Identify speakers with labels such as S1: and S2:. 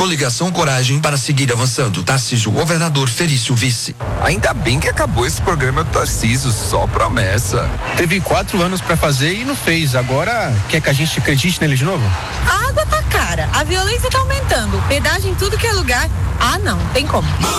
S1: Coligação Coragem para seguir avançando. Tarcísio, governador, Felício, vice.
S2: Ainda bem que acabou esse programa do Tarcísio, só promessa.
S3: Teve 4 anos pra fazer e não fez. Agora quer que a gente acredite nele de novo?
S4: A água tá cara, a violência tá aumentando, pedágio em tudo que é lugar. Ah, não, tem como.